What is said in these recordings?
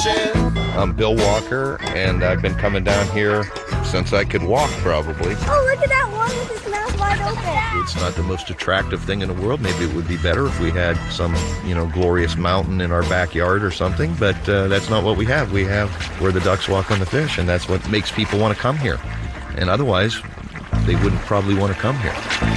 fishing. I'm Bill Walker, and I've been coming down here since I could walk, probably. Oh, look at that one with his mouth wide open. It's not the most attractive thing in the world. Maybe it would be better if we had some, glorious mountain in our backyard or something, but that's not what we have. We have where the ducks walk on the fish, and that's what makes people want to come here. And otherwise, they wouldn't probably want to come here.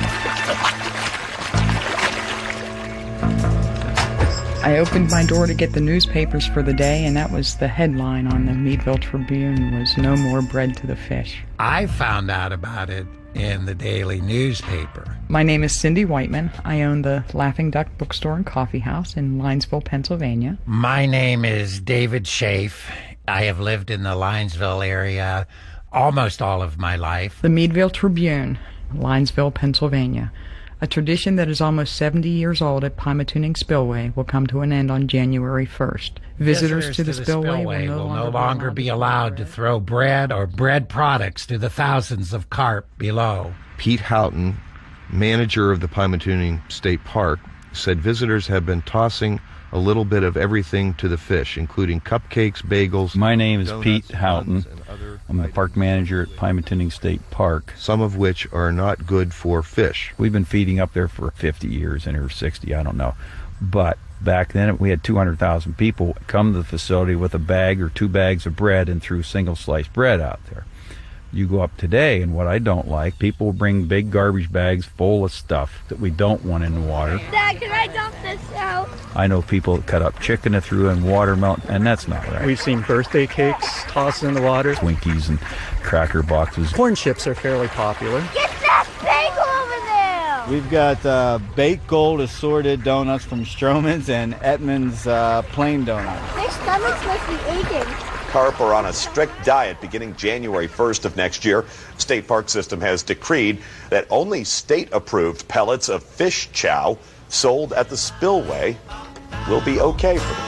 I opened my door to get the newspapers for the day, and that was the headline on the Meadville Tribune was "No More Bread to the Fish." I found out about it in the daily newspaper. My name is Cindy Whiteman. I own the Laughing Duck Bookstore and Coffee House in Linesville, Pennsylvania. My name is David Schaaf. I have lived in the Linesville area almost all of my life. The Meadville Tribune, Linesville, Pennsylvania. A tradition that is almost 70 years old at Pymatuning Spillway will come to an end on January 1st. Visitors to the spillway will no longer be allowed to throw bread or bread products to the thousands of carp below. Pete Houghton, manager of the Pymatuning State Park, said visitors have been tossing a little bit of everything to the fish, including cupcakes, bagels. My name is Pete Houghton. I'm the park manager at Pymatuning State Park. Some of which are not good for fish. We've been feeding up there for 50 years, or 60, I don't know. But back then, we had 200,000 people come to the facility with a bag or 2 bags of bread and threw single-sliced bread out there. You go up today, and what I don't like, people will bring big garbage bags full of stuff that we don't want in the water. Dad, can I dump this out? I know people that cut up chicken and threw in watermelon, and that's not right. We've seen birthday cakes tossed in the water. Twinkies and cracker boxes. Corn chips are fairly popular. Get that bagel over there! We've got baked gold assorted donuts from Stroman's and Edmund's plain donuts. Their stomachs must be aching. Carp are on a strict diet beginning January 1st of next year. State Park System has decreed that only state-approved pellets of fish chow sold at the spillway will be okay for them.